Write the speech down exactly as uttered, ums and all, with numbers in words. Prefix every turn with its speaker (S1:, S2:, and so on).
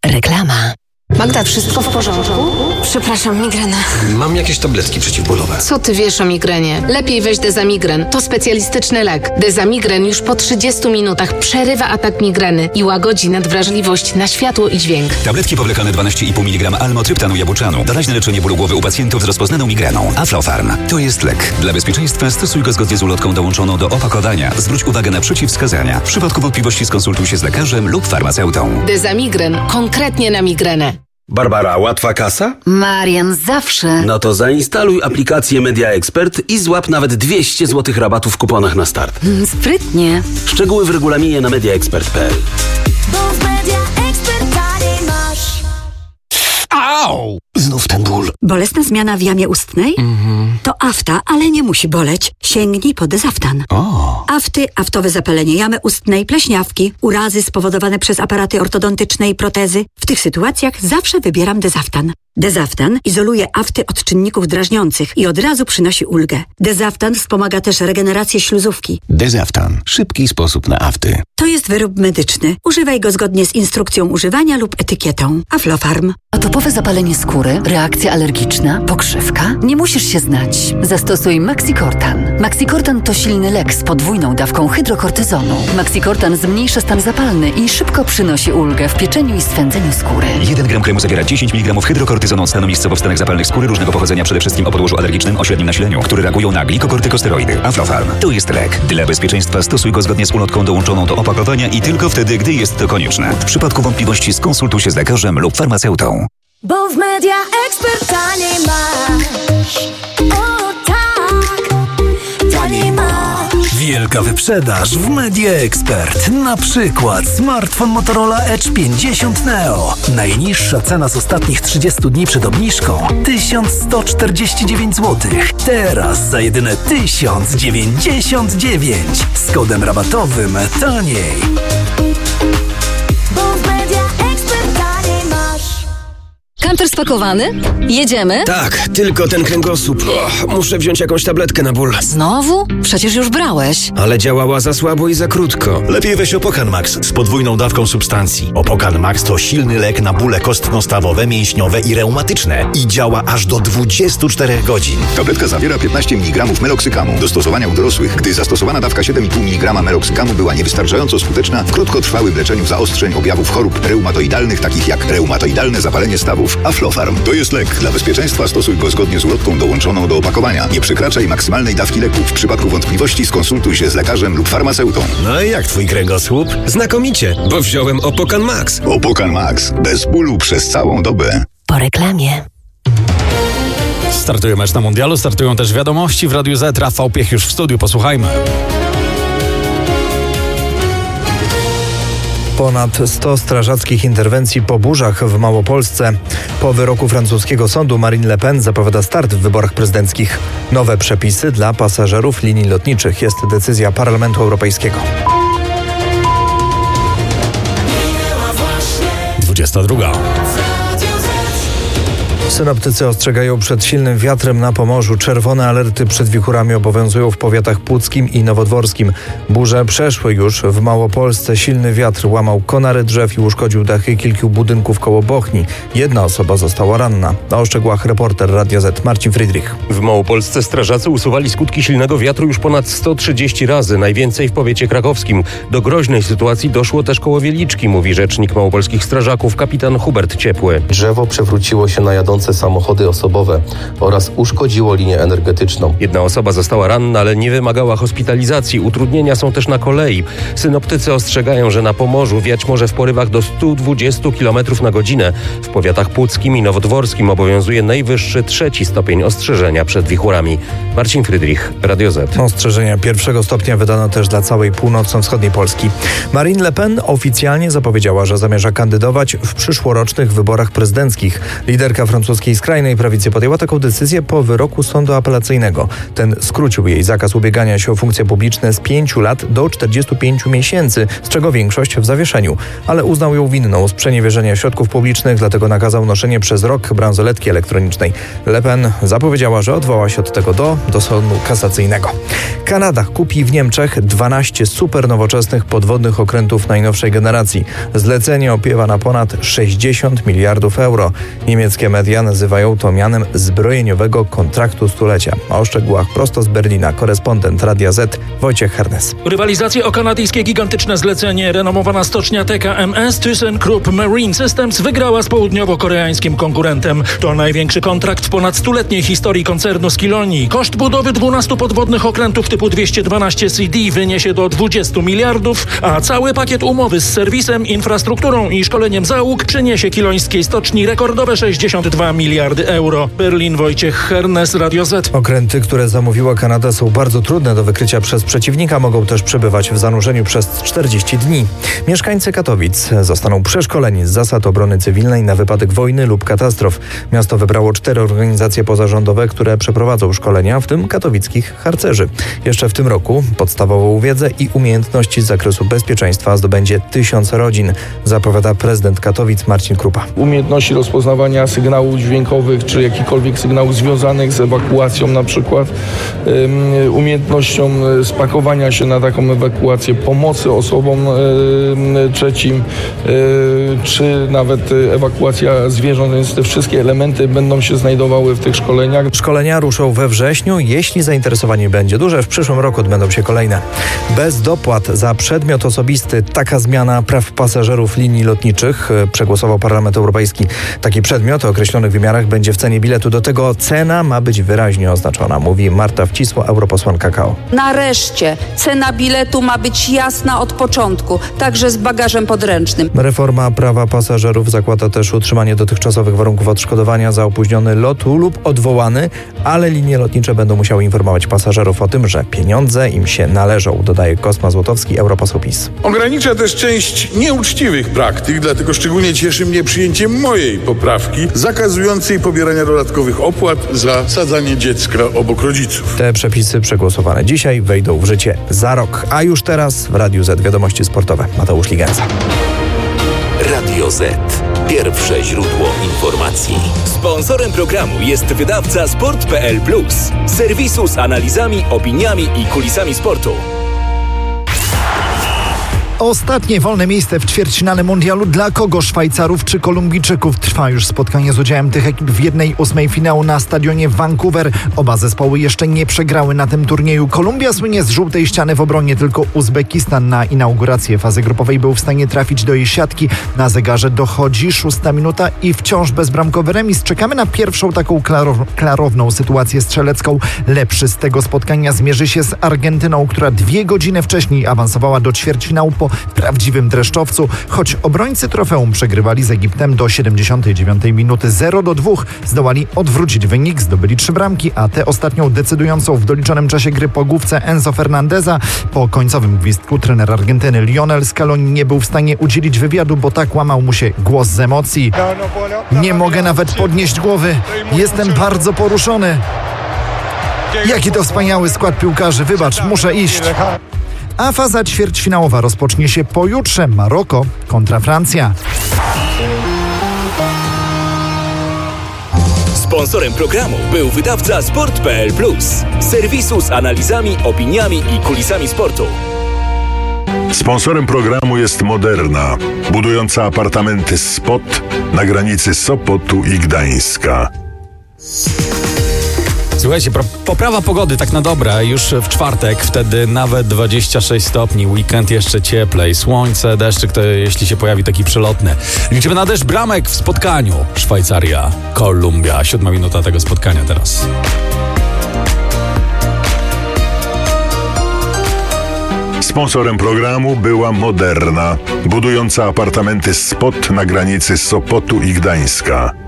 S1: Reklama. Magda, wszystko w porządku?
S2: Przepraszam, migrena.
S3: Mam jakieś tabletki przeciwbólowe.
S1: Co ty wiesz o migrenie? Lepiej weź Dezamigren. To specjalistyczny lek. Dezamigren już po trzydziestu minutach przerywa atak migreny i łagodzi nadwrażliwość na światło i dźwięk.
S4: Tabletki powlekane dwanaście i pół miligrama almotryptanu jabłczanu. Doraźne leczenie bólu głowy u pacjentów z rozpoznaną migreną. Aflofarm. To jest lek. Dla bezpieczeństwa stosuj go zgodnie z ulotką dołączoną do opakowania. Zwróć uwagę na przeciwwskazania. W przypadku wątpliwości skonsultuj się z lekarzem lub farmaceutą.
S1: Dezamigren. Konkretnie na migrenę.
S5: Barbara, łatwa kasa?
S2: Marian, zawsze.
S5: No to zainstaluj aplikację Media Expert i złap nawet dwieście złotych rabatu w kuponach na start.
S2: Mm, sprytnie.
S5: Szczegóły w regulaminie na mediaexpert kropka p l.
S6: Bo w Media Expert taniej masz.
S3: Au! Znów ten ból.
S7: Bolesna zmiana w jamie ustnej?
S3: Mhm.
S7: To afta, ale nie musi boleć. Sięgnij po Dezaftan.
S3: O.
S7: Afty, aftowe zapalenie jamy ustnej, pleśniawki, urazy spowodowane przez aparaty ortodontyczne i protezy. W tych sytuacjach zawsze wybieram Dezaftan. Dezaftan izoluje afty od czynników drażniących i od razu przynosi ulgę. Dezaftan wspomaga też regenerację śluzówki.
S3: Dezaftan. Szybki sposób na afty.
S7: To jest wyrób medyczny. Używaj go zgodnie z instrukcją używania lub etykietą. Aflofarm.
S2: Atopowe zapalenie skóry, reakcja alergiczna, pokrzywka? Nie musisz się znać. Zastosuj Maxicortan. Maxicortan to silny lek z podwójną dawką hydrokortyzonu. Maxicortan zmniejsza stan zapalny i szybko przynosi ulgę w pieczeniu i swędzeniu skóry.
S4: jeden gram kremu zawiera dziesięć miligramów hydrokortyzonu od stanu miejscowo w stanach zapalnych skóry różnego pochodzenia, przede wszystkim o podłożu alergicznym o średnim nasileniu, które reagują na glikokortykosteroidy. Aflofarm. To jest lek. Dla bezpieczeństwa stosuj go zgodnie z ulotką dołączoną do opakowania i tylko wtedy, gdy jest to konieczne. W przypadku wątpliwości skonsultuj się z lekarzem lub farmaceutą.
S6: Bo w Media Expert taniej masz. O tak, taniej masz.
S8: Wielka wyprzedaż w Media Expert. Na przykład smartfon Motorola Edge pięćdziesiąt Neo. Najniższa cena z ostatnich trzydziestu dni przed obniżką tysiąc sto czterdzieści dziewięć złotych. Teraz za jedyne tysiąc dziewięćdziesiąt dziewięć. Z kodem rabatowym taniej.
S6: Bo w Media Expert taniej masz.
S2: Kamper spakowany? Jedziemy?
S3: Tak, tylko ten kręgosłup. O, muszę wziąć jakąś tabletkę na ból.
S2: Znowu? Przecież już brałeś.
S3: Ale działała za słabo i za krótko.
S9: Lepiej weź Opokan Max z podwójną dawką substancji. Opokan Max to silny lek na bóle kostno-stawowe, mięśniowe i reumatyczne i działa aż do dwudziestu czterech godzin.
S10: Tabletka zawiera piętnaście miligramów meloksykamu. Do stosowania u dorosłych, gdy zastosowana dawka siedem i pół miligrama meloksykamu była niewystarczająco skuteczna w krótkotrwałym leczeniu zaostrzeń objawów chorób reumatoidalnych, takich jak reumatoidalne zapalenie stawów. Aflofarm. To jest lek. Dla bezpieczeństwa stosuj go zgodnie z ulotką dołączoną do opakowania. Nie przekraczaj maksymalnej dawki leku. W przypadku wątpliwości skonsultuj się z lekarzem lub farmaceutą.
S9: No i jak twój kręgosłup?
S3: Znakomicie, bo wziąłem Opokan Max.
S10: Opokan Max. Bez bólu przez całą dobę.
S1: Po reklamie.
S11: Startuje mecz na mundialu, startują też wiadomości w Radiu Z. Rafał Piech już w studiu, posłuchajmy.
S12: Ponad sto strażackich interwencji po burzach w Małopolsce. Po wyroku francuskiego sądu Marine Le Pen zapowiada start w wyborach prezydenckich. Nowe przepisy dla pasażerów linii lotniczych. Jest decyzja Parlamentu Europejskiego.
S11: dwudziesta druga.
S12: Synoptycy ostrzegają przed silnym wiatrem na Pomorzu. Czerwone alerty przed wichurami obowiązują w powiatach puckim i nowodworskim. Burze przeszły już w Małopolsce. Silny wiatr łamał konary drzew i uszkodził dachy kilku budynków koło Bochni. Jedna osoba została ranna. O szczegółach reporter Radia Z Marcin Friedrich.
S13: W Małopolsce strażacy usuwali skutki silnego wiatru już ponad sto trzydzieści razy, najwięcej w powiecie krakowskim. Do groźnej sytuacji doszło też koło Wieliczki, mówi rzecznik małopolskich strażaków kapitan Hubert Ciepły.
S14: Drzewo przewróciło się na jadące samochody osobowe oraz uszkodziło linię energetyczną.
S13: Jedna osoba została ranna, ale nie wymagała hospitalizacji. Utrudnienia są też na kolei. Synoptycy ostrzegają, że na Pomorzu wiać może w porywach do stu dwudziestu kilometrów na godzinę. W powiatach puckim i nowodworskim obowiązuje najwyższy trzeci stopień ostrzeżenia przed wichurami. Marcin Friedrich, Radio Z.
S12: Ostrzeżenia pierwszego stopnia wydano też dla całej północno-wschodniej Polski. Marine Le Pen oficjalnie zapowiedziała, że zamierza kandydować w przyszłorocznych wyborach prezydenckich. Liderka francuskiego francuskiej skrajnej prawicy podjęła taką decyzję po wyroku sądu apelacyjnego. Ten skrócił jej zakaz ubiegania się o funkcje publiczne z pięciu lat do czterdziestu pięciu miesięcy, z czego większość w zawieszeniu. Ale uznał ją winną sprzeniewierzenia środków publicznych, dlatego nakazał noszenie przez rok bransoletki elektronicznej. Le Pen zapowiedziała, że odwoła się od tego do, do sądu kasacyjnego. Kanada kupi w Niemczech dwanaście supernowoczesnych podwodnych okrętów najnowszej generacji. Zlecenie opiewa na ponad sześćdziesiąt miliardów euro. Niemieckie media nazywają to mianem zbrojeniowego kontraktu stulecia. O szczegółach prosto z Berlina korespondent Radia Z Wojciech Hernes.
S15: Rywalizację o kanadyjskie gigantyczne zlecenie renomowana stocznia T K M S ThyssenKrupp Marine Systems wygrała z południowo-koreańskim konkurentem. To największy kontrakt w ponad stuletniej historii koncernu Skiloni. Koszt budowy dwunastu podwodnych okrętów typu dwieście dwanaście C D wyniesie do dwudziestu miliardów, a cały pakiet umowy z serwisem, infrastrukturą i szkoleniem załóg przyniesie kilońskiej stoczni rekordowe sześćdziesiąt dwa miliardy euro. Berlin, Wojciech Hernes, Radio Z.
S12: Okręty, które zamówiła Kanada, są bardzo trudne do wykrycia przez przeciwnika, mogą też przebywać w zanurzeniu przez czterdzieści dni. Mieszkańcy Katowic zostaną przeszkoleni z zasad obrony cywilnej na wypadek wojny lub katastrof. Miasto wybrało cztery organizacje pozarządowe, które przeprowadzą szkolenia, w tym katowickich harcerzy. Jeszcze w tym roku podstawową wiedzę i umiejętności z zakresu bezpieczeństwa zdobędzie tysiąc rodzin, zapowiada prezydent Katowic Marcin Krupa.
S16: Umiejętności rozpoznawania sygnałów dźwiękowych czy jakichkolwiek sygnałów związanych z ewakuacją, na przykład um, umiejętnością spakowania się na taką ewakuację, pomocy osobom um, trzecim, um, czy nawet ewakuacja zwierząt, więc te wszystkie elementy będą się znajdowały w tych szkoleniach.
S12: Szkolenia ruszą we wrześniu. Jeśli zainteresowanie będzie duże, w przyszłym roku odbędą się kolejne. Bez dopłat za przedmiot osobisty. Taka zmiana praw pasażerów linii lotniczych przegłosował Parlament Europejski. Taki przedmiot o określonych wymiarach będzie w cenie biletu. Do tego cena ma być wyraźnie oznaczona, mówi Marta Wcisło, europosłanka K O.
S17: Nareszcie cena biletu ma być jasna od początku, także z bagażem podręcznym.
S12: Reforma prawa pasażerów zakłada też utrzymanie dotychczasowych warunków odszkodowania za opóźniony lot lub odwołany, ale linie lotnicze będą musiały informować pasażerów o tym, że pieniądze im się należą, dodaje Kosma Złotowski, europoseł PiS.
S18: Ogranicza też część nieuczciwych praktyk, dlatego szczególnie cieszy mnie przyjęcie mojej poprawki zakazującej pobierania dodatkowych opłat za sadzanie dziecka obok rodziców.
S12: Te przepisy przegłosowane dzisiaj wejdą w życie za rok, a już teraz w Radiu Z wiadomości sportowe. Mateusz Ligenca.
S19: Radio Z. Pierwsze źródło informacji. Sponsorem programu jest wydawca sport kropka p l plus, serwisu z analizami, opiniami i kulisami sportu.
S20: Ostatnie wolne miejsce w ćwierćfinale mundialu dla kogo? Szwajcarów czy Kolumbijczyków? Trwa już spotkanie z udziałem tych ekip w jednej ósmej finału na stadionie Vancouver. Oba zespoły jeszcze nie przegrały na tym turnieju. Kolumbia słynie z żółtej ściany w obronie, tylko Uzbekistan na inaugurację fazy grupowej był w stanie trafić do jej siatki. Na zegarze dochodzi szósta minuta i wciąż bezbramkowy remis. Czekamy na pierwszą taką klarow- klarowną sytuację strzelecką. Lepszy z tego spotkania zmierzy się z Argentyną, która dwie godziny wcześniej awansowała do ćwierćfinału po prawdziwym dreszczowcu, choć obrońcy trofeum przegrywali z Egiptem do siedemdziesiątej dziewiątej minuty zero do dwóch. Zdołali odwrócić wynik, zdobyli trzy bramki, a tę ostatnią decydującą w doliczonym czasie gry po główce Enzo Fernandeza. Po końcowym gwizdku trener Argentyny Lionel Scaloni nie był w stanie udzielić wywiadu, bo tak łamał mu się głos z emocji. Nie mogę nawet podnieść głowy. Jestem bardzo poruszony. Jaki to wspaniały skład piłkarzy. Wybacz, muszę iść. A faza ćwierćfinałowa rozpocznie się pojutrze. Maroko kontra Francja.
S19: Sponsorem programu był wydawca sport kropka p l plus, serwisu z analizami, opiniami i kulisami sportu.
S21: Sponsorem programu jest Moderna, budująca apartamenty Spot na granicy Sopotu i Gdańska.
S11: Słuchajcie, poprawa pogody tak na dobre już w czwartek, wtedy nawet dwadzieścia sześć stopni, weekend jeszcze cieplej, słońce, deszczyk to jeśli się pojawi taki przelotny. Liczymy na deszcz bramek w spotkaniu Szwajcaria, Kolumbia. Siódma minuta tego spotkania teraz.
S21: Sponsorem programu była Moderna, budująca apartamenty Spot na granicy Sopotu i Gdańska.